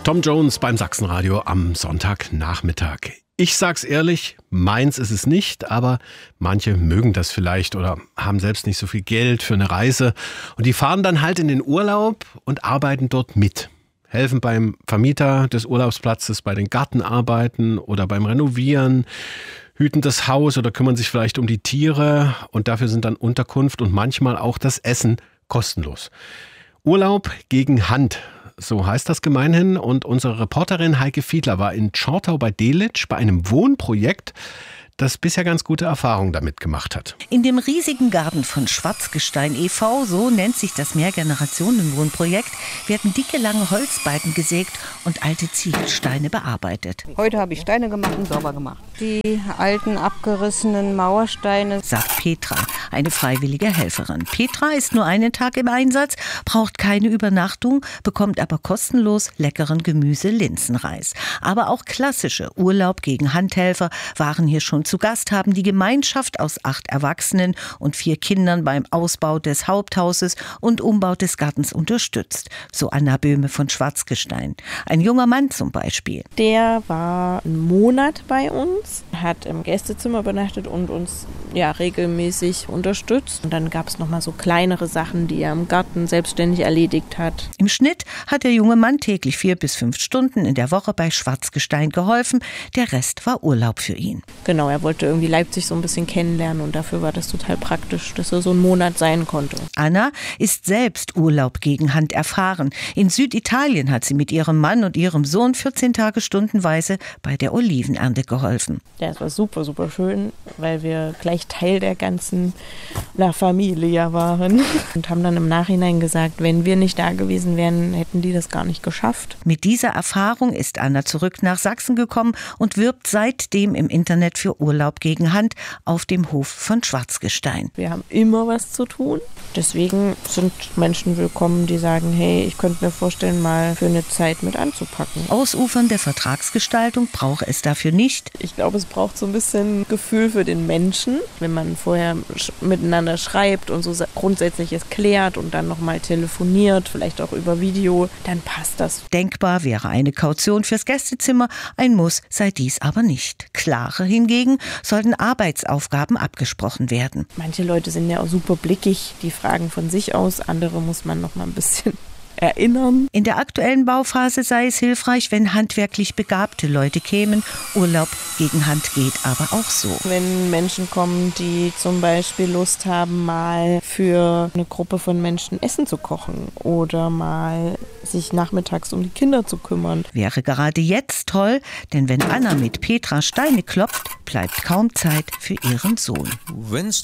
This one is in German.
Tom Jones beim Sachsenradio am Sonntagnachmittag. Ich sag's ehrlich, meins ist es nicht, aber manche mögen das vielleicht oder haben selbst nicht so viel Geld für eine Reise. Und die fahren dann halt in den Urlaub und arbeiten dort mit. Helfen beim Vermieter des Urlaubsplatzes bei den Gartenarbeiten oder beim Renovieren, hüten das Haus oder kümmern sich vielleicht um die Tiere. Und dafür sind dann Unterkunft und manchmal auch das Essen kostenlos. Urlaub gegen Hand. So heißt das gemeinhin. Und unsere Reporterin Heike Fiedler war in Tschortau bei Delitzsch bei einem Wohnprojekt, das bisher ganz gute Erfahrungen damit gemacht hat. In dem riesigen Garten von Schwarzgestein e.V., so nennt sich das Mehrgenerationen-Wohnprojekt, werden dicke, lange Holzbalken gesägt und alte Ziegelsteine bearbeitet. Heute habe ich Steine gemacht und sauber gemacht. Die alten, abgerissenen Mauersteine, sagt Petra, eine freiwillige Helferin. Petra ist nur einen Tag im Einsatz, braucht keine Übernachtung, bekommt aber kostenlos leckeren Gemüse-Linsenreis. Aber auch klassische Urlaub gegen Handhelfer waren hier schon zu Gast, haben die Gemeinschaft aus 8 Erwachsenen und 4 Kindern beim Ausbau des Haupthauses und Umbau des Gartens unterstützt. So Anna Böhme von Schwarzgestein. Ein junger Mann zum Beispiel. Der war einen Monat bei uns, hat im Gästezimmer übernachtet und uns regelmäßig unterstützt. Und dann gab es nochmal so kleinere Sachen, die er im Garten selbstständig erledigt hat. Im Schnitt hat der junge Mann täglich 4 bis 5 Stunden in der Woche bei Schwarzgestein geholfen. Der Rest war Urlaub für ihn. Genau, er wollte irgendwie Leipzig so ein bisschen kennenlernen und dafür war das total praktisch, dass er so einen Monat sein konnte. Anna ist selbst Urlaub gegen Hand erfahren. In Süditalien hat sie mit ihrem Mann und ihrem Sohn 14 Tage stundenweise bei der Olivenernte geholfen. Ja, es war super, super schön, weil wir gleich Teil der ganzen Familie waren und haben dann im Nachhinein gesagt, wenn wir nicht da gewesen wären, hätten die das gar nicht geschafft. Mit dieser Erfahrung ist Anna zurück nach Sachsen gekommen und wirbt seitdem im Internet für Urlaub gegen Hand auf dem Hof von Schwarzgestein. Wir haben immer was zu tun. Deswegen sind Menschen willkommen, die sagen, hey, ich könnte mir vorstellen, mal für eine Zeit mit anzupacken. Ausufernde Vertragsgestaltung braucht es dafür nicht. Ich glaube, es braucht so ein bisschen Gefühl für den Menschen. Wenn man vorher miteinander schreibt und so Grundsätzliches klärt und dann nochmal telefoniert, vielleicht auch über Video, dann passt das. Denkbar wäre eine Kaution fürs Gästezimmer, ein Muss sei dies aber nicht. Klare hingegen sollten Arbeitsaufgaben abgesprochen werden. Manche Leute sind ja auch super blickig, die fragen von sich aus, andere muss man noch mal ein bisschen erinnern. In der aktuellen Bauphase sei es hilfreich, wenn handwerklich begabte Leute kämen. Urlaub gegen Hand geht aber auch so. Wenn Menschen kommen, die zum Beispiel Lust haben, mal für eine Gruppe von Menschen Essen zu kochen oder mal sich nachmittags um die Kinder zu kümmern. Wäre gerade jetzt toll, denn wenn Anna mit Petra Steine klopft, bleibt kaum Zeit für ihren Sohn. Wenn's